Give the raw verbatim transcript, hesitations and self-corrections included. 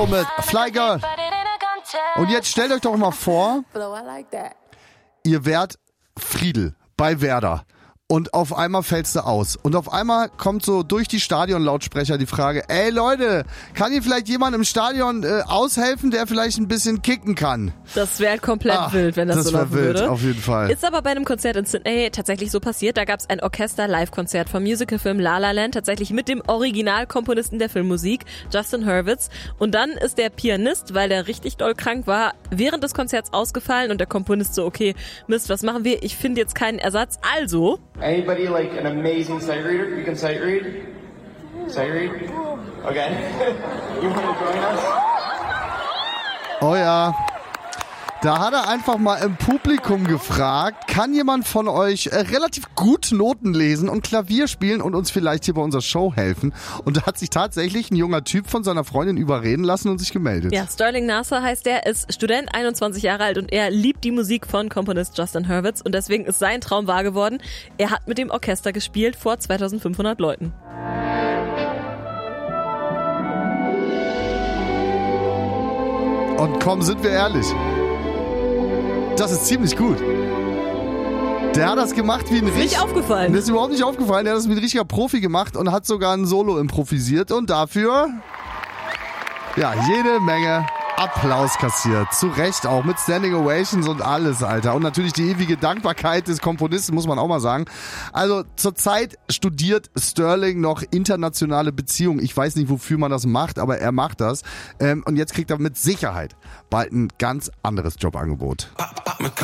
Marshmallow mit Fly Girl. Und jetzt stellt euch doch mal vor, ihr wärt Friedel bei Werder. Und auf einmal fällst du aus. Und auf einmal kommt so durch die Stadionlautsprecher die Frage, ey Leute, kann hier vielleicht jemand im Stadion äh, aushelfen, der vielleicht ein bisschen kicken kann? Das wäre komplett Ach, wild, wenn das, das so laufen wild, würde. Auf jeden Fall. Ist aber bei einem Konzert in Sydney tatsächlich so passiert. Da gab es ein Orchester-Live-Konzert vom Musicalfilm La La Land, tatsächlich mit dem Originalkomponisten der Filmmusik, Justin Hurwitz. Und dann ist der Pianist, weil der richtig doll krank war, während des Konzerts ausgefallen und der Komponist so, okay, Mist, was machen wir? Ich finde jetzt keinen Ersatz. Also... Anybody like an amazing sight reader? You can sight read? Sight read? Okay. You want to join us? Oh ja. Da hat er einfach mal im Publikum gefragt, kann jemand von euch äh, relativ gut Noten lesen und Klavier spielen und uns vielleicht hier bei unserer Show helfen? Und da hat sich tatsächlich ein junger Typ von seiner Freundin überreden lassen und sich gemeldet. Ja, Sterling Nasser heißt er, ist Student, einundzwanzig Jahre alt und er liebt die Musik von Komponist Justin Hurwitz und deswegen ist sein Traum wahr geworden. Er hat mit dem Orchester gespielt vor zweitausendfünfhundert Leuten. Und komm, sind wir ehrlich. Das ist ziemlich gut. Der hat das gemacht wie ein Ist nicht aufgefallen. Das ist überhaupt nicht aufgefallen. Der hat das wie ein richtiger Profi gemacht und hat sogar ein Solo improvisiert und dafür, ja, jede Menge Applaus kassiert. Zu Recht auch, mit Standing Ovations und alles, Alter. Und natürlich die ewige Dankbarkeit des Komponisten, muss man auch mal sagen. Also zurzeit studiert Sterling noch internationale Beziehungen. Ich weiß nicht, wofür man das macht, aber er macht das. Und jetzt kriegt er mit Sicherheit bald ein ganz anderes Jobangebot.